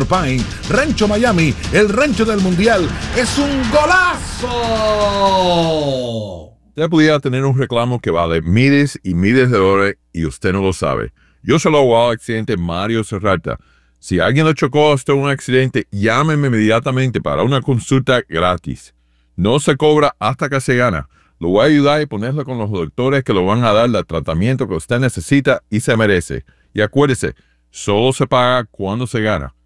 Cedar Pine, Rancho Miami, el rancho del mundial. ¡Es un golazo! Usted pudiera tener un reclamo que vale miles y miles de dólares y usted no lo sabe. Yo soy el abogado de accidente Mario Serrata. Si alguien lo chocó a usted en un accidente, llámeme inmediatamente para una consulta gratis. No se cobra hasta que se gana. Lo voy a ayudar y ponerlo con los doctores que lo van a dar el tratamiento que usted necesita y se merece. Y acuérdese, solo se paga cuando se gana.